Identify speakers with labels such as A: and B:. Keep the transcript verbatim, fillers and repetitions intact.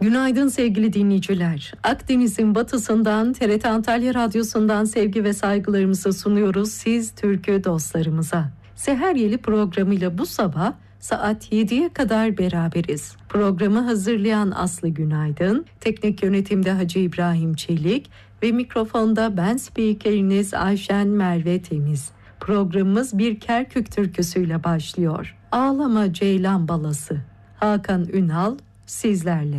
A: Günaydın sevgili dinleyiciler. Akdeniz'in batısından T R T Antalya Radyosu'ndan sevgi ve saygılarımızı sunuyoruz siz Türkü dostlarımıza. Seher Yeli programıyla bu sabah saat yediye kadar beraberiz. Programı hazırlayan Aslı Günaydın, teknik yönetimde Hacı İbrahim Çelik ve mikrofonda ben spikeriniz Ayşen Merve Temiz. Programımız bir Kerkük türküsüyle başlıyor. Ağlama Ceylan Balası. Hakan Ünal sizlerle.